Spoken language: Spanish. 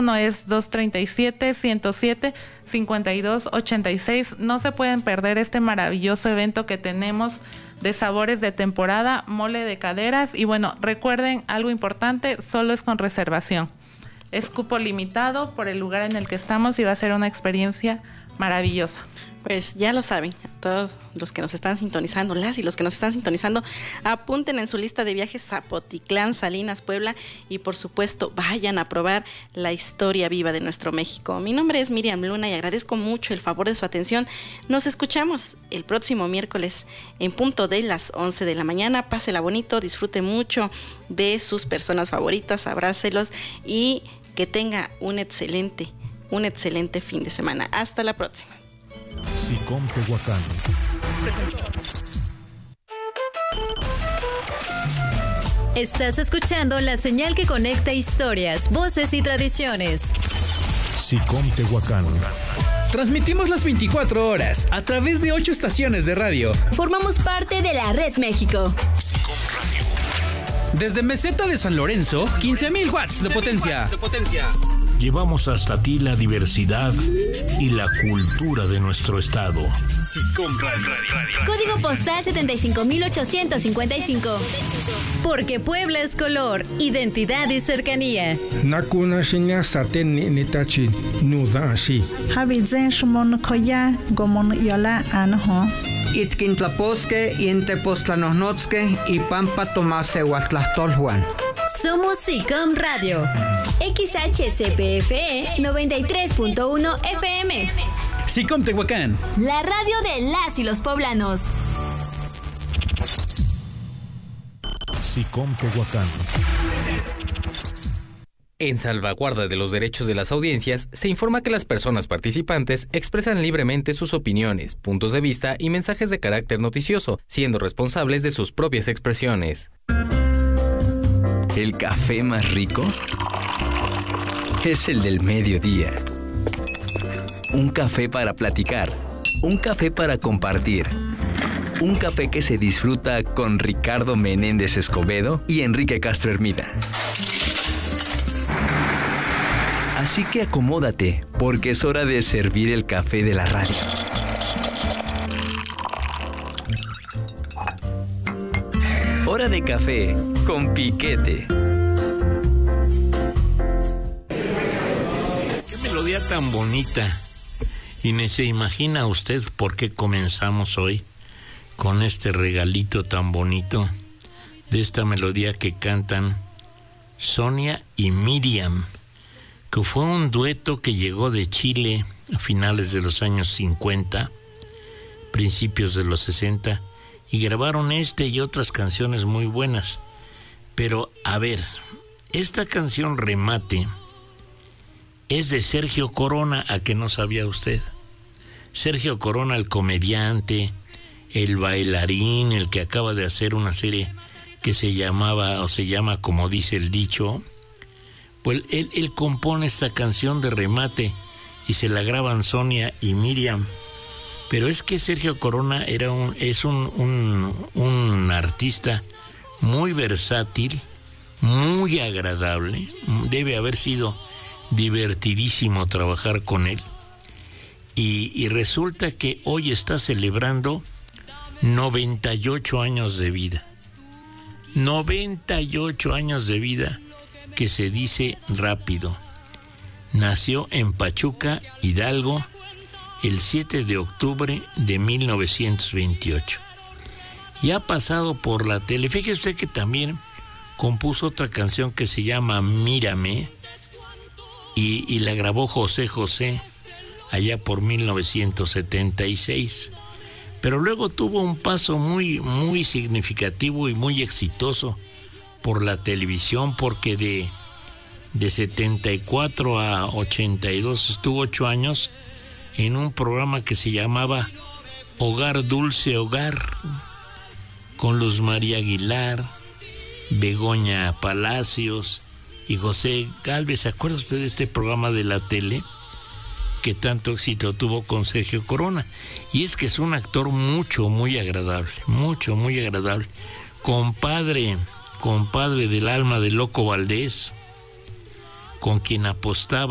teléfono es 237-107-5286. No se pueden perder este maravilloso evento que tenemos de sabores de temporada, mole de caderas. Y bueno, recuerden algo importante, solo es con reservación. Es cupo limitado por el lugar en el que estamos y va a ser una experiencia maravillosa. Pues ya lo saben, todos los que nos están sintonizando, las y los que nos están sintonizando, apunten en su lista de viajes Zapotitlán, Salinas, Puebla, y por supuesto vayan a probar la historia viva de nuestro México. Mi nombre es Miriam Luna y agradezco mucho el favor de su atención. Nos escuchamos el próximo miércoles en punto de las 11 de la mañana. Pásela bonito, disfrute mucho de sus personas favoritas, abrácelos y que tenga un excelente fin de semana. Hasta la próxima. SICOM Tehuacán. Estás escuchando la señal que conecta historias, voces y tradiciones. SICOM Tehuacán. Transmitimos las 24 horas a través de 8 estaciones de radio. Formamos parte de la Red México. SICOM Radio. Desde Meseta de San Lorenzo, 15,000 watts de potencia. Llevamos hasta ti la diversidad y la cultura de nuestro estado. SICOM Radio. Código postal 75,855. Porque Puebla es color, identidad y cercanía. Nakuna shinya saten nitachi nuda shi. Habizen shumon koya gomon yola anho. Itkintlaposque y Entepoztlanohnotske y Pampa Tomasehuatlastolhuan. Somos SICOM Radio. XHCPFE 93.1 FM. SICOM Tehuacán. La radio de las y los poblanos. SICOM Tehuacán. En salvaguarda de los derechos de las audiencias, se informa que las personas participantes expresan libremente sus opiniones, puntos de vista y mensajes de carácter noticioso, siendo responsables de sus propias expresiones. ¿El café más rico? Es el del mediodía. Un café para platicar, un café para compartir. Un café que se disfruta con Ricardo Menéndez Escobedo y Enrique Castro Hermida. Así que acomódate, porque es hora de servir el café de la radio. Hora de café con Piquete. Qué melodía tan bonita. Y ni se imagina usted por qué comenzamos hoy con este regalito tan bonito de esta melodía que cantan Sonia y Miriam, que fue un dueto que llegó de Chile a finales de los años 50, principios de los 60, y grabaron y otras canciones muy buenas. Pero, a ver, esta canción Remate es de Sergio Corona, ¿a que no sabía usted? Sergio Corona, el comediante, el bailarín, el que acaba de hacer una serie que se llama como dice el dicho. Pues él compone esta canción de Remate y se la graban Sonia y Miriam. Pero es que Sergio Corona es un artista muy versátil, muy agradable. Debe haber sido divertidísimo trabajar con él. Y resulta que hoy está celebrando 98 años de vida. 98 años de vida, que se dice rápido. Nació en Pachuca, Hidalgo, el 7 de octubre de 1928. Y ha pasado por la tele. Fíjese usted que también compuso otra canción que se llama Mírame, y la grabó José José allá por 1976. Pero luego tuvo un paso muy, muy significativo y muy exitoso por la televisión, porque de 74 a 82 estuvo 8 años en un programa que se llamaba Hogar Dulce Hogar, con Luz María Aguilar, Begoña Palacios y José Gálvez. ¿Se acuerda usted de este programa de la tele que tanto éxito tuvo con Sergio Corona? Y es que es un actor muy agradable, muy agradable. Compadre del alma de Loco Valdés, con quien apostaba